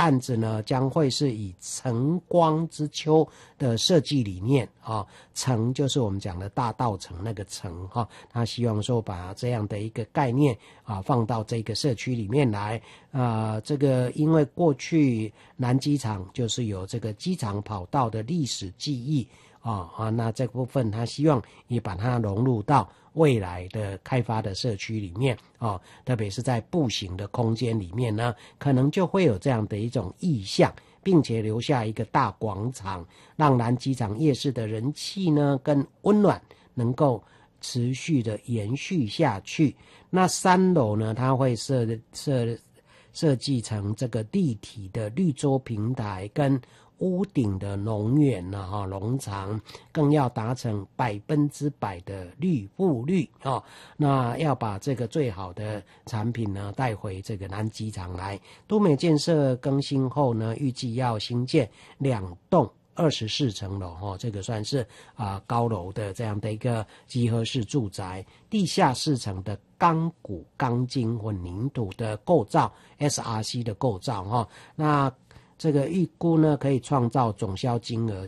案子呢将会是以晨光之丘的设计理念城就是我们讲的大稻埕那个城他希望说把这样的一个概念放到这个社区里面来这个因为过去南机场就是有这个机场跑道的历史记忆那这部分他希望也把它融入到未来的开发的社区里面特别是在步行的空间里面呢，可能就会有这样的一种意象，并且留下一个大广场，让南机场夜市的人气呢跟温暖能够持续的延续下去。那3楼呢，它会设计成这个立体的绿洲平台跟屋顶的农园农场，更要达成100%的绿覆率那要把这个最好的产品呢带回这个南机场来。都美建设更新后呢，预计要新建2栋24层楼这个算是高楼的这样的一个集合式住宅，地下4层的钢骨钢筋混凝土的构造 SRC 的构造那这个预估呢可以创造总销金额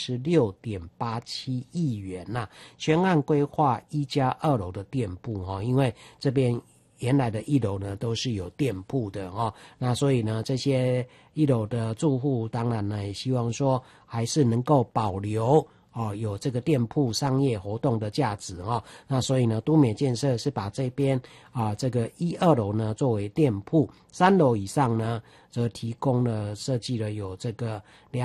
76.87亿元全案规划1+2楼的店铺因为这边原来的1楼呢都是有店铺的那所以呢这些1楼的住户当然呢也希望说还是能够保留有这个店铺商业活动的价值那所以呢都美建设是把这边这个1、2楼呢作为店铺，3楼以上呢则提供了设计了有这个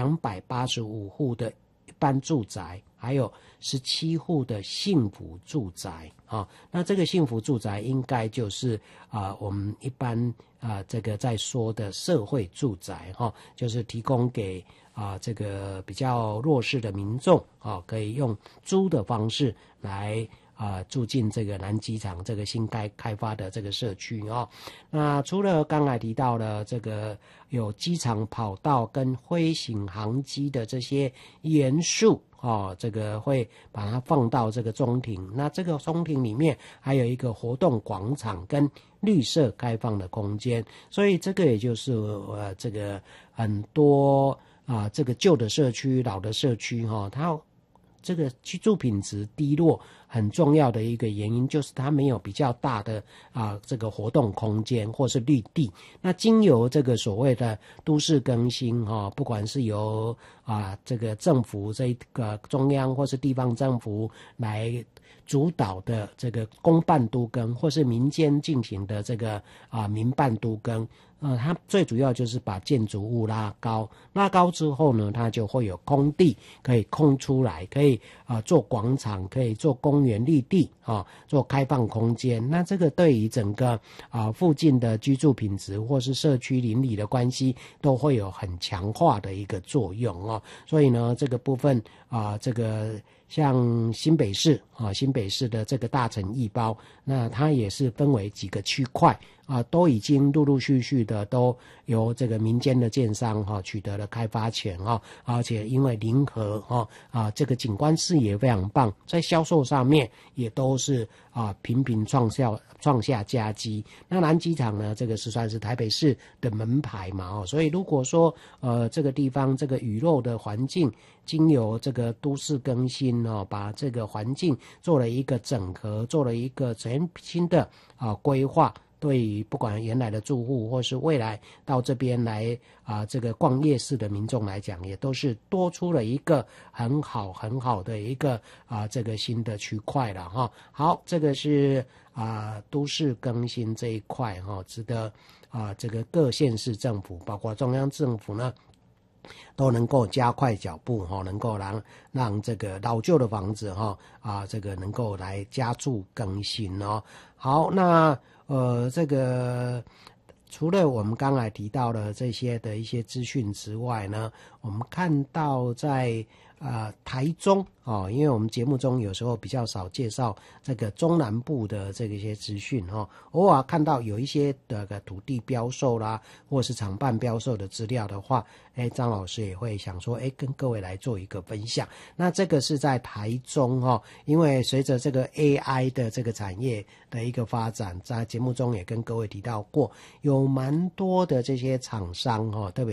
285户的一般住宅，还有17户的幸福住宅那这个幸福住宅应该就是我们一般这个在说的社会住宅就是提供给这个比较弱势的民众可以用租的方式来住进这个南机场这个新开发的这个社区那除了刚才提到了这个有机场跑道跟飞行航机的这些元素这个会把它放到这个中庭，那这个中庭里面还有一个活动广场跟绿色开放的空间，所以这个也就是这个很多这个旧的社区老的社区它这个居住品质低落很重要的一个原因就是它没有比较大的这个活动空间或是绿地。那经由这个所谓的都市更新不管是由这个政府这个中央或是地方政府来主导的这个公办都更，或是民间进行的这个民办都更它最主要就是把建筑物拉高之后呢，它就会有空地可以空出来，可以做广场，可以做公园绿地做开放空间。那这个对于整个附近的居住品质或是社区邻里的关系都会有很强化的一个作用所以呢这个部分这个像新北市的这个大城义包，那它也是分为几个区块都已经陆陆续续的都由这个民间的建商取得了开发权而且因为临河这个景观视野非常棒，在销售上面也都是频频创下佳绩。那南机场呢，这个是算是台北市的门牌嘛所以如果说这个地方这个雨漏的环境经由这个都市更新把这个环境做了一个整合，做了一个全新的规划，对于不管原来的住户或是未来到这边来这个逛夜市的民众来讲，也都是多出了一个很好的一个这个新的区块了好，这个是都市更新这一块值得这个各县市政府包括中央政府呢都能够加快脚步能够让这个老旧的房子这个能够来加速更新好，那这个除了我们刚才提到的这些的一些资讯之外呢，我们看到在台中因为我们节目中有时候比较少介绍这个中南部的这个一些资讯偶尔看到有一些的土地标售啦，或是厂办标售的资料的话，张老师也会想说跟各位来做一个分享。那这个是在台中因为随着这个 AI 的这个产业的一个发展，在节目中也跟各位提到过，有蛮多的这些厂商特别